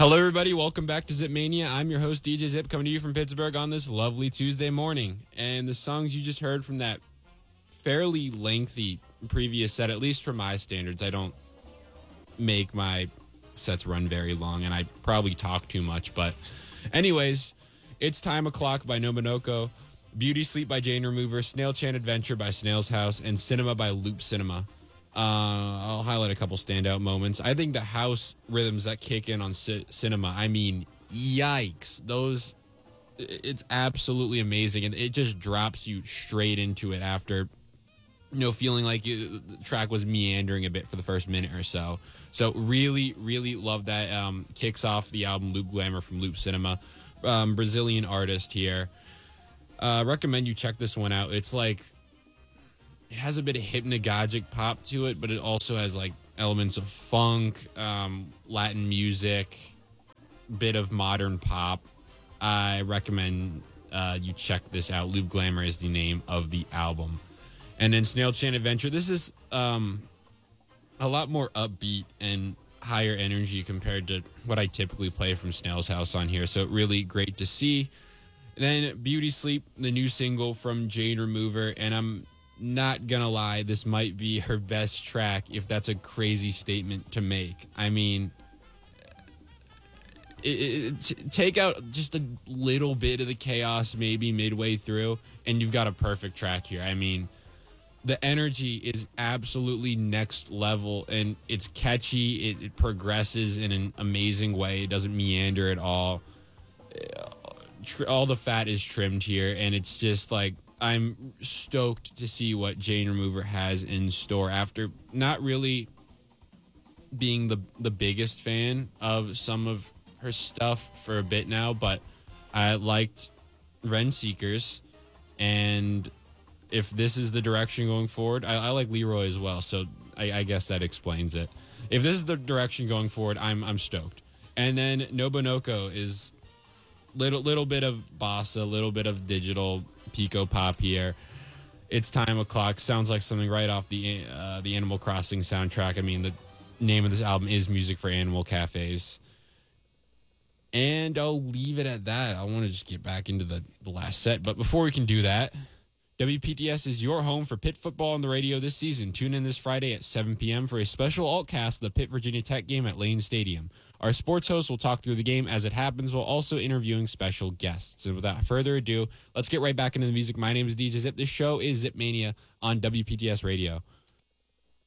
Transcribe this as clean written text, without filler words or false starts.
Hello, everybody. Welcome back to Zip Mania. I'm your host, DJ Zip, coming to you from Pittsburgh on this lovely Tuesday morning. And the songs you just heard from that fairly lengthy previous set, at least for my standards, I don't make my sets run very long, and I probably talk too much. But anyways, it's Time O'Clock by Nobunoko, Beauty Sleep by Jane Remover, Snail Chan Adventure by Snail's House, and Cinema by Loop Cinema. I'll highlight a couple standout moments. I think the house rhythms that kick in on Cinema, I mean, yikes. It's absolutely amazing. And it just drops you straight into it after, feeling like the track was meandering a bit for the first minute or so. So really, really love that. Kicks off the album Loop Glamour from Loop Cinema. Brazilian artist here. Recommend you check this one out. It's like, it has a bit of hypnagogic pop to it, but it also has like elements of funk, Latin music, bit of modern pop. I recommend you check this out. Loop Glamour is the name of the album. And then Snail Chan Adventure. This is a lot more upbeat and higher energy compared to what I typically play from Snail's House on here. So really great to see. Then Beauty Sleep, the new single from Jane Remover. And I'm not gonna lie, this might be her best track, if that's a crazy statement to make. I mean, take out just a little bit of the chaos maybe midway through, and you've got a perfect track here. I mean, the energy is absolutely next level, and it's catchy. It progresses in an amazing way. It doesn't meander at all. All the fat is trimmed here, and it's just like, I'm stoked to see what Jane Remover has in store after not really being the biggest fan of some of her stuff for a bit now, but I liked Ren Seekers, and if this is the direction going forward, I like Leroy as well, so I guess that explains it. If this is the direction going forward, I'm stoked. And then Nobunoko is little bit of bossa, little bit of digital Pico pop here. It's Time O'Clock. Sounds like something right off the Animal Crossing soundtrack. I mean, the name of this album is Music for Animal Cafes. And I'll leave it at that. I want to just get back into the last set. But before we can do that, WPTS is your home for Pitt football on the radio this season. Tune in this Friday at 7 p.m. for a special altcast of the Pitt Virginia Tech game at Lane Stadium. Our sports host will talk through the game as it happens while also interviewing special guests. And without further ado, let's get right back into the music. My name is DJ Zip. This show is Zip Mania on WPTS Radio.